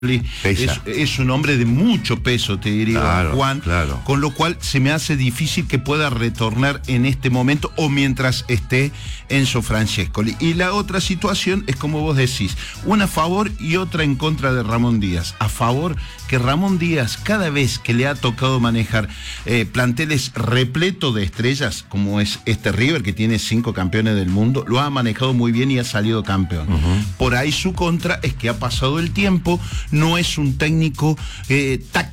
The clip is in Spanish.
Es un hombre de mucho peso, te diría, claro, Juan, claro. Con lo cual se me hace difícil que pueda retornar en este momento o mientras esté Enzo Francescoli. Y la otra situación es como vos decís, una a favor y otra en contra de Ramón Díaz. A favor, que Ramón Díaz, cada vez que le ha tocado manejar planteles repleto de estrellas, como es este River, que tiene 5 campeones del mundo, lo ha manejado muy bien y ha salido campeón. Por ahí su contra es que ha pasado el tiempo, no es un técnico táctico